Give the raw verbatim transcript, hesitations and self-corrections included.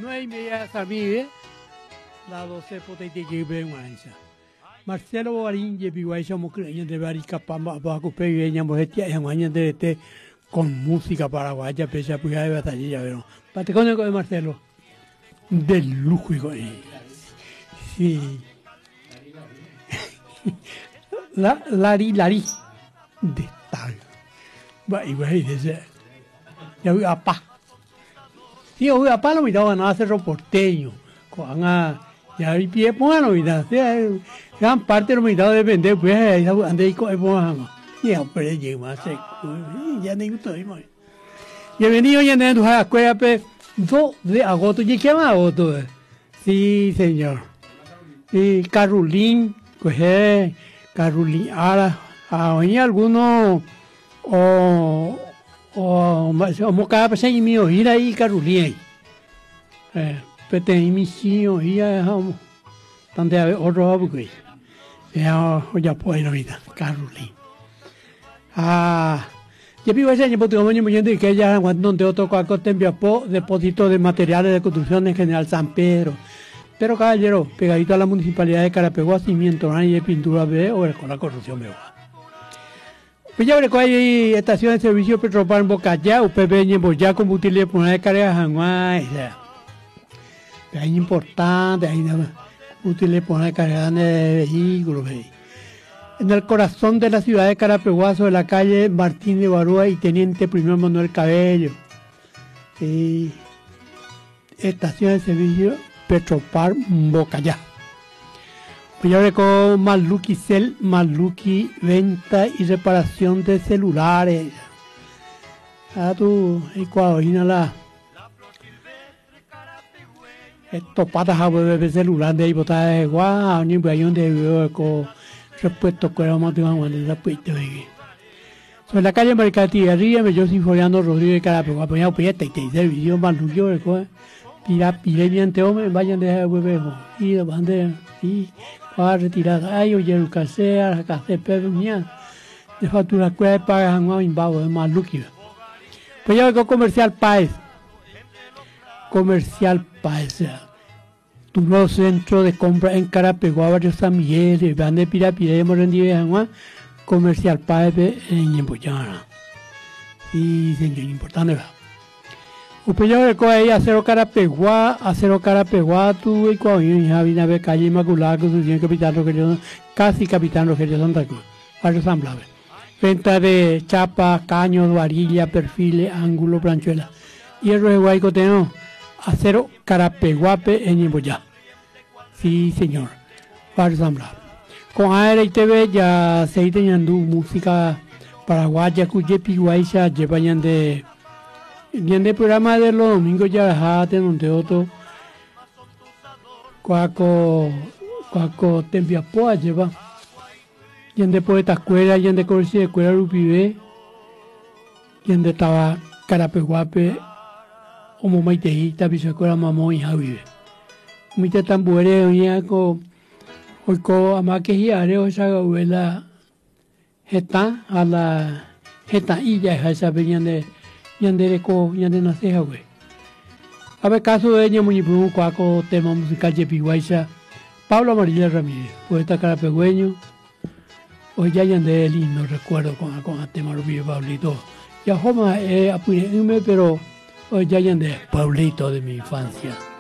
No hay media sabía la doce potente que venganza. Marcelo Bogarín y Piguaisa Mocreña de Barica Pamba Baco Peña Mojetia y Amaña de este con música paraguaya, pese a Puya de Batalla, pero Patecónico de Marcelo, del lujo, hijo. Sí. La Lari Lari de tal. Va y güey, dice. Ya voy a pa. Sí, voy a pa, lo miraba a hacer porteño. Con a. Ya vi pie, pongan lo miraba. Gran parte lo miraba de vender, pues, ande y coge, pongan. Y a pero llega se ya ni gusto y muy. Bienvenido ya en tu escuela, pues, dos de agosto. ¿Y qué más agosto? Sí, señor. Y Carolín, coge. Carolín, ahora, hay algunos, o, o, como cada vez hay mi oír ahí, Carolín, eh, pero tengo mi sí oír, tanto hay otro abuelo, ya, ya puedo ir ahorita, Carolín. Ah, yo vivo ese año, porque como yo me entiendo que ella, cuando te otro cuarto tempo, depósito de materiales de construcción en General San Pedro. Pero caballero, pegadito a la municipalidad de Carapeguá, cimiento, y de pintura B o con la corrupción B. Pues ya veré hay estación de servicio Petropar en Bocayá, U P B en Boyá, combustible por una carga Janguay. Es importante, hay combustible por una carga de vehículos. En el corazón de la ciudad de Carapeguá, sobre la calle Martín de Barúa y Teniente Primero Manuel Cabello. Sí. Estación de servicio Petropar Bocayá. Pues ya con Maluki Cel, Maluki venta y reparación de celulares. Ah, tú, y cuando vino la. Estos patas a bebé celular de ahí botada de guau, ni voy a donde veo con repuesto que era más de una de la puerta. Sobre la calle Mercadería, me yo sin Floriano Rodríguez Carapeguá, pues ya pues te te servicio Maluki, ¿verdad? Pira, pire bien te hombre, vayan de huevo, y de bandera, y va a retirar, ay, oye, el casea, la casa de Pedro Mian, de factura cueva para un imbago de Maluki. Pues ya vengo Comercial Paez, Comercial Paez, tu nuevo centro de compra en Carapeguá, Barrio San Miguel, van de Pira, Pira, de Morendí de Juan, Comercial Paez en Yemboyana. Y señor, importante, ¿verdad? Usted ya ve ahí acero Carapeguá, acero Carapeguá, tú y cuando ya vine a ver calle Inmaculada, construcción Capitán Rogelio, casi Capitán Rogelio Santa Cruz, Barrio San Blas. Venta de chapa, caños, varilla, perfiles, ángulo, planchuela. Y el de Guayco tenemos acero Carapeguape en Imboyá. Sí, señor, Barrio San Blas. Con A R y T V ya se teniendo música paraguaya, cuyepi, guaycha, llevan de. Bien de programa de los domingos ya dejate donde otro cuaco cuaco tempiapoa lleva y de poeta escuela y de corsi de escuela rupibe y de estaba Carapeguape o momaiteita piso escuela mamón y javive muy te tambuere oía co hoy co ama que hiare o esa abuela está a la está y ya esa venían de Yandereco, Yandena Ceja, güey. A ver, caso de ella, Muñipru, Cuaco, tema musical de Piguaisa, Pablo Amarilla Ramírez, poeta carapegüeño, hoy ya Yandeli, no recuerdo con, con el tema de Pablito. Ya Joma, eh, pero hoy ya Yandel, Pablito de mi infancia.